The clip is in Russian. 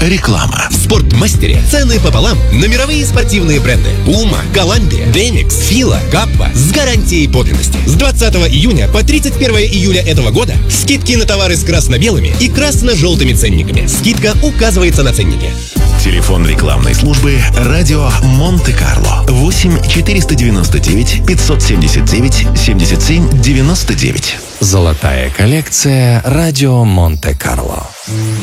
Реклама. В Спортмастере цены пополам на мировые спортивные бренды Puma, Columbia, Demix, Fila, Kappa с гарантией подлинности. С 20 июня по 31 июля этого года скидки на товары с красно-белыми и красно-желтыми ценниками. Скидка указывается на ценнике. Телефон рекламной службы «Радио Монте-Карло» 8-499-579-77-99. Золотая коллекция «Радио Монте-Карло».